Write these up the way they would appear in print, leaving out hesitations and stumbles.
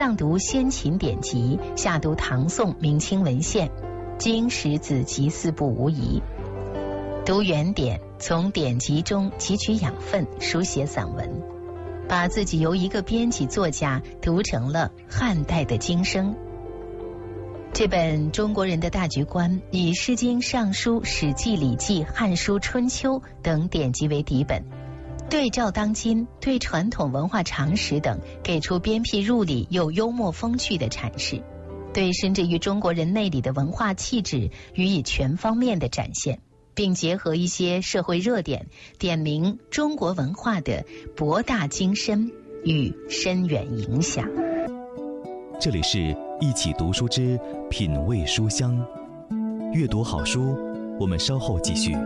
上读先秦典籍，下读唐宋明清文献，经史子集四部无疑。读原典，从典籍中汲取养分，书写散文，把自己由一个编辑作家读成了汉代的经生。这本中国人的大局观以《诗经》《尚书》《史记》《礼记》《汉书》《春秋》等典籍为底本，对照当今，对传统文化常识等给出鞭辟入里又幽默风趣的阐释，对深植于中国人内里的文化气质予以全方面的展现，并结合一些社会热点，点明中国文化的博大精深与深远影响。 这里是一起读书之品味书香，阅读好书，我们稍后继续。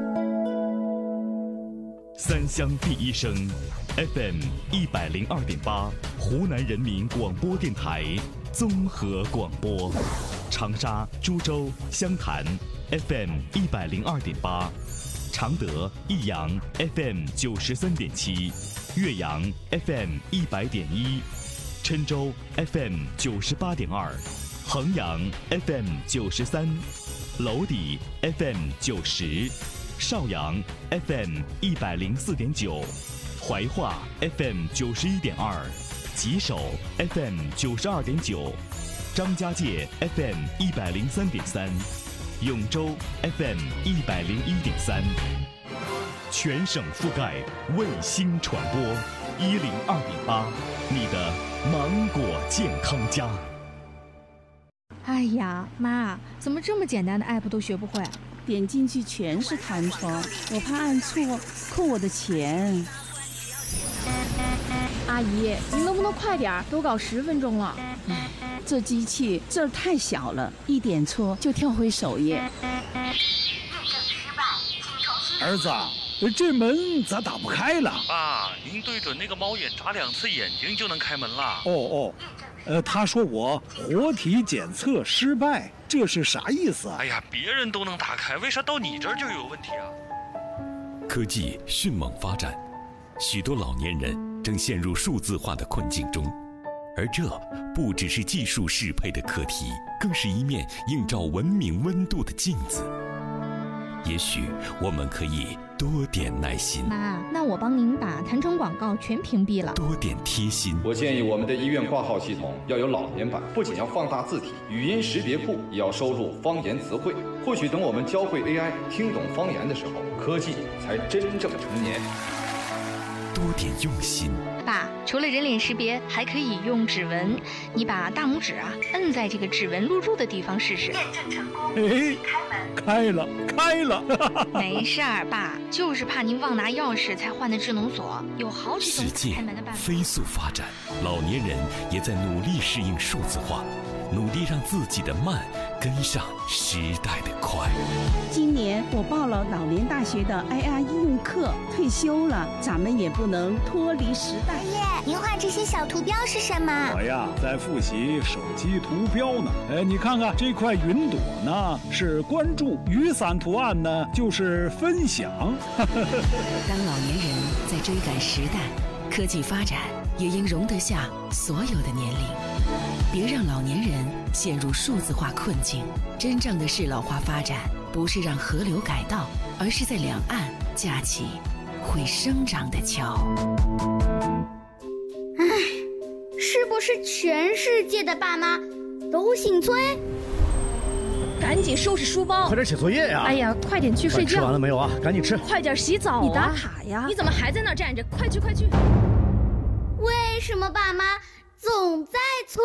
三湘第一声 FM 102.8，湖南人民广播电台综合广播，长沙、株洲、湘潭 FM 102.8，常德、益阳 FM 93.7，岳阳 FM 100.1，郴州 FM 98.2，衡阳 FM 93，娄底 FM 90，邵阳 FM 104.9，怀化 FM 91.2，吉首 FM 92.9，张家界 FM 103.3，永州 FM 101.3，全省覆盖，卫星传播102.8，你的芒果健康家。 哎呀，妈，怎么这么简单的 app 都学不会？ 点进去全是弹窗，我怕按错扣我的钱。 阿姨，您能不能快点？都搞10分钟了。 这机器字儿太小了，一点错就跳回首页。 儿子，这门咋打不开了？ 爸，您对准那个猫眼眨2次眼睛就能开门了。 他说我活体检测失败，这是啥意思啊？ 哎呀，别人都能打开，为啥到你这儿就有问题啊？ 科技迅猛发展，许多老年人正陷入数字化的困境中，而这不只是技术适配的课题，更是一面映照文明温度的镜子。也许我们可以多点耐心。 妈，那我帮您把弹窗广告全屏蔽了。 多点贴心。 我建议我们的医院挂号系统要有老年版，不仅要放大字体，语音识别库也要收录方言词汇。或许等我们教会 AI 听懂方言的时候，科技才真正成年。 多点用心。 爸，除了人脸识别，还可以用指纹。你把大拇指摁在这个指纹录入的地方试试。验证成功。 开了。 没事儿，爸，就是怕您忘拿钥匙才换的智能锁，有好几种开门的办法。 飞速发展，老年人也在努力适应数字化，努力让自己的慢跟上时代的快。 今年我报了老年大学的 IR 应用课，退休了，咱们也不能脱离时代。 爷爷，您画这些小图标是什么？ 我呀，在复习手机图标呢。你看看这块云朵呢，是关注；雨伞图案呢，就是分享。 当老年人在追赶时代，科技发展也应容得下所有的年龄。别让老年人陷入数字化困境。真正的适老化发展，不是让河流改道，而是在两岸架起会生长的桥。 是不是全世界的爸妈都姓崔？ 赶紧收拾书包， 快点写作业呀！ 哎呀，快点去睡觉。 吃完了没有啊？赶紧吃。 快点洗澡啊！你打卡呀！你怎么还在那站着？快去！ 为什么爸妈总在催？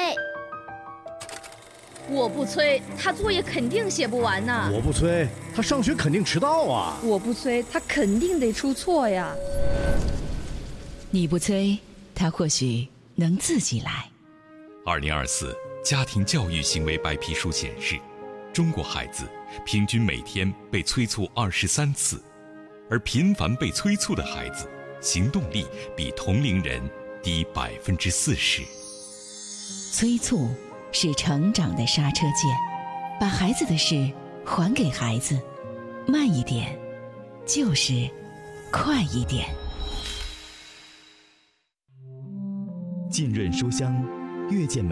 我不催，他作业肯定写不完呢。 我不催，他上学肯定迟到啊。 我不催，他肯定得出错呀。 你不催，他或许能自己来。 2024家庭教育行为白皮书显示，中国孩子平均每天被催促23次，而频繁被催促的孩子，行动力比同龄人低40%。 催促是成长的刹车键，把孩子的事还给孩子，慢一点就是快一点。 浸润书香， 越见